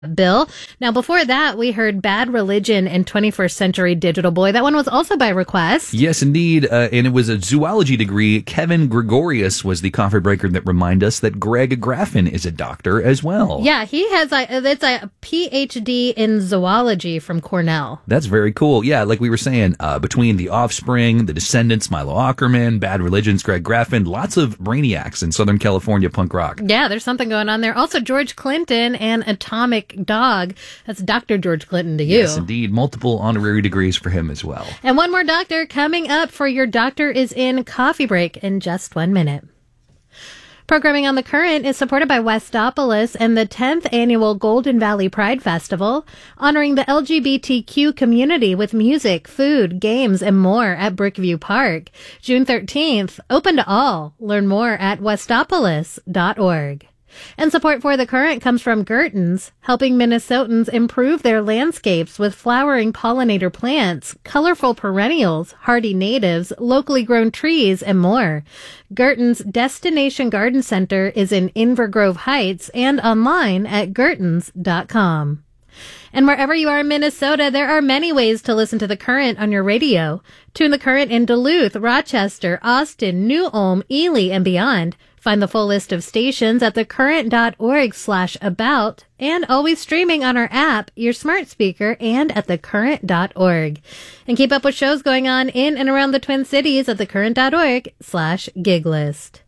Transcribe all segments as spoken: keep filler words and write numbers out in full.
Bill. Now, before that, we heard Bad Religion and twenty-first Century Digital Boy. That one was also by request. Yes, indeed. Uh, and it was a zoology degree. Kevin Gregorius was the coffee breaker that reminded us that Greg Graffin is a doctor as well. Yeah, he has a, it's a P H D in zoology from Cornell. That's very cool. Yeah, like we were saying, uh, between The Offspring, The Descendants, Milo Ackerman, Bad Religions, Greg Graffin, lots of brainiacs in Southern California punk rock. Yeah, there's something going on there. Also, George Clinton and Atomic Dog. That's Doctor George Clinton to you. Yes, indeed. Multiple honorary degrees for him as well. And one more doctor coming up for your Doctor is in Coffee Break in just one minute. Programming on The Current is supported by Westopolis and the tenth Annual Golden Valley Pride Festival, honoring the L G B T Q community with music, food, games, and more at Brickview Park. June thirteenth, open to all. Learn more at westopolis dot org. And support for The Current comes from Gertens, helping Minnesotans improve their landscapes with flowering pollinator plants, colorful perennials, hardy natives, locally grown trees, and more. Gertens Destination Garden Center is in Inver Grove Heights and online at gertens dot com. And wherever you are in Minnesota, there are many ways to listen to The Current on your radio. Tune The Current in Duluth, Rochester, Austin, New Ulm, Ely, and beyond. Find the full list of stations at thecurrent.org slash about and always streaming on our app, your smart speaker, and at thecurrent dot org. And keep up with shows going on in and around the Twin Cities at thecurrent.org slash gig list.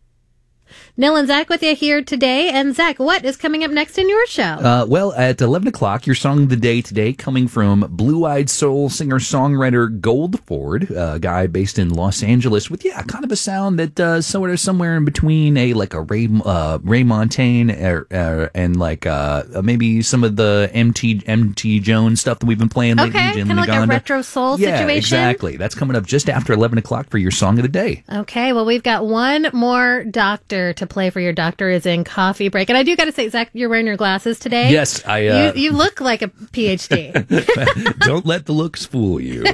Nil and Zach with you here today. And Zach, what is coming up next in your show? Uh, well, at eleven o'clock, your song of the day today coming from Blue-Eyed Soul singer-songwriter Goldford, a guy based in Los Angeles with, yeah, kind of a sound that uh, sort of somewhere in between a like a Ray, uh, Ray Montaigne er, er, and like uh, maybe some of the M T M T Jones stuff that we've been playing lately. Okay, kind of like a retro soul yeah, situation. Exactly. That's coming up just after eleven o'clock for your song of the day. Okay, well, we've got one more doctor to play for your Doctor is in Coffee Break. And I do got to say, Zach, you're wearing your glasses today. Yes, I... Uh... You, you look like a P H D. Don't let the looks fool you.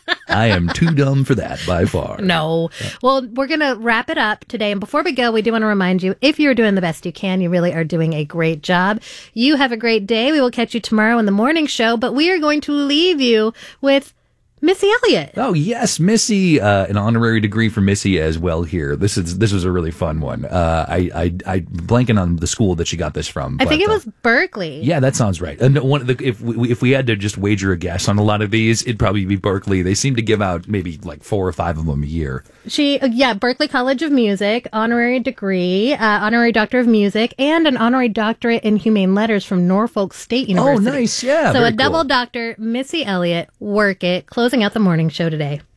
I am too dumb for that by far. No. Well, we're going to wrap it up today. And before we go, we do want to remind you, if you're doing the best you can, you really are doing a great job. You have a great day. We will catch you tomorrow in the morning show, but we are going to leave you with Missy Elliott. Oh, yes, Missy. Uh, an honorary degree for Missy as well here. This is this was a really fun one. Uh, I, I, I blanking on the school that she got this from. I but, think it uh, was Berkeley. Yeah, that sounds right. And one of the, if we, if we had to just wager a guess on a lot of these, it'd probably be Berkeley. They seem to give out maybe like four or five of them a year. She, uh, yeah, Berkeley College of Music, honorary degree, uh, honorary doctor of music, and an honorary doctorate in humane letters from Norfolk State University. Oh, nice. Yeah. So very a double cool. doctor, Missy Elliott, work it, closing out the morning show today.